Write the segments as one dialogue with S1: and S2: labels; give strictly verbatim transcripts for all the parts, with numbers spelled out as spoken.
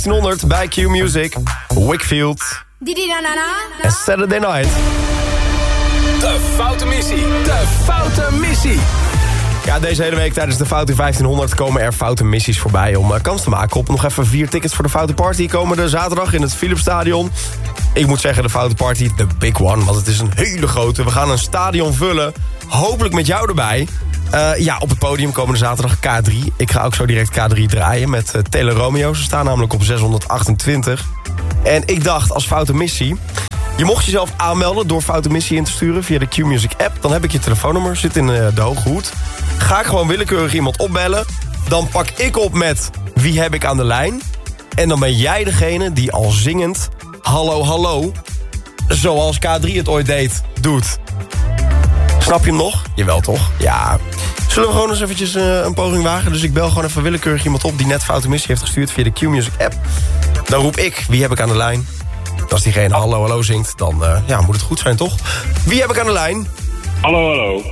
S1: vijftienhonderd bij Q Music, Wakefield en Saturday Night.
S2: De Foute Missie, de Foute Missie.
S1: Ja, deze hele week tijdens de Foute vijftienhonderd komen er foute missies voorbij om uh, kans te maken op nog even vier tickets voor de Foute Party komende zaterdag in het Philipsstadion. Ik moet zeggen, de Foute Party, de big one, want het is een hele grote. We gaan een stadion vullen, hopelijk met jou erbij. Uh, ja, op het podium komende zaterdag K drie. Ik ga ook zo direct K drie draaien met uh, Tele Romeo. Ze staan namelijk op zeshonderdachtentwintig. En ik dacht als Foute Missie, je mocht jezelf aanmelden door Foute Missie in te sturen via de Q-Music app. Dan heb ik je telefoonnummer, zit in uh, de hoge hoed. Ga ik gewoon willekeurig iemand opbellen. Dan pak ik op met wie heb ik aan de lijn. En dan ben jij degene die al zingend hallo hallo, zoals K drie het ooit deed, doet. Snap je hem nog? Jawel toch? Ja. Zullen we gewoon eens eventjes uh, een poging wagen? Dus ik bel gewoon even willekeurig iemand op die net Foute Missie heeft gestuurd via de Q-Music app. Dan roep ik, wie heb ik aan de lijn? Als diegene hallo hallo zingt, dan uh, ja, moet het goed zijn toch? Wie heb ik aan de lijn?
S3: Hallo, hallo.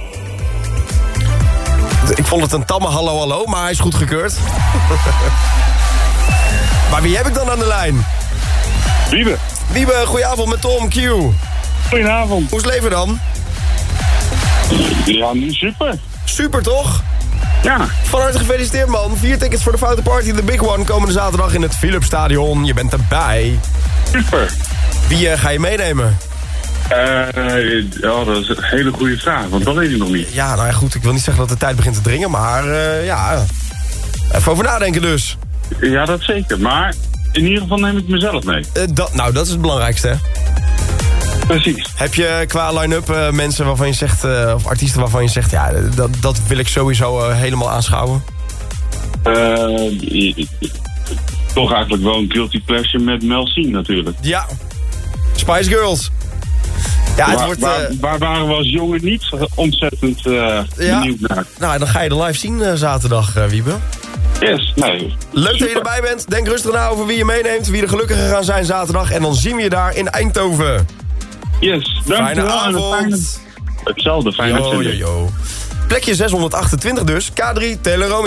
S1: Ik vond het een tamme hallo hallo, maar hij is goedgekeurd. Maar wie heb ik dan aan de lijn?
S3: Wiebe.
S1: Wiebe, goedenavond met Tom Q.
S3: Goedenavond.
S1: Hoe is het leven dan?
S3: Ja, nu super.
S1: Super toch?
S3: Ja.
S1: Van harte gefeliciteerd man. Vier tickets voor de Foute Party, de big one, komende zaterdag in het Philipsstadion. Je bent erbij.
S3: Super.
S1: Wie uh, ga je meenemen?
S3: Uh, ja, dat is een hele goede vraag, want dat weet ik nog niet.
S1: Ja, nou ja, goed, ik wil niet zeggen dat de tijd begint te dringen, maar uh, ja, even over nadenken dus.
S3: Ja, dat zeker, maar in ieder geval neem ik mezelf mee.
S1: Uh, dat, nou, dat is het belangrijkste, hè?
S3: Precies.
S1: Heb je qua line-up uh, mensen waarvan je zegt, uh, of artiesten waarvan je zegt, ja, dat, dat wil ik sowieso uh, helemaal aanschouwen?
S3: Uh, toch eigenlijk wel een guilty pleasure met Mel C natuurlijk.
S1: Ja, Spice Girls. Ja, het
S3: waar,
S1: wordt,
S3: waar,
S1: uh,
S3: waar waren we als jongen niet ontzettend uh,
S1: ja,
S3: benieuwd naar?
S1: Nou, dan ga je de live zien uh, zaterdag, uh, Wiebe.
S3: Yes, nee.
S1: Leuk
S3: Super.
S1: dat je erbij bent. Denk rustig na over wie je meeneemt, wie er gelukkiger gaan zijn zaterdag. En dan zien we je daar in Eindhoven.
S3: Yes, dankjewel.
S1: Fijne avond.
S3: Fijne, hetzelfde, fijne
S1: Yo, yo, yo. Plekje zeshonderdachtentwintig dus. K drie, Tele Romeo.